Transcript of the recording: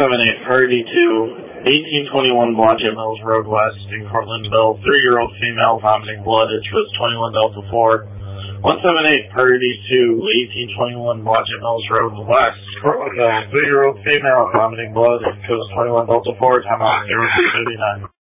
178, Priority 2, 1821 Blodgett Mills Road West in Cortlandville. 3-year-old female vomiting blood. Interest 21 Delta 4. 178, Priority 2, 1821 Blodgett Mills Road West, Cortlandville. 3-year-old female vomiting blood. Interest 21 Delta 4. Time out 0359.